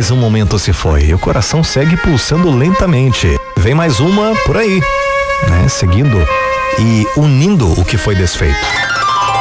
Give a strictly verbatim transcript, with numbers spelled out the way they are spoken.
Mais um momento se foi e o coração segue pulsando lentamente. Vem mais uma por aí, né? Seguindo e unindo o que foi desfeito.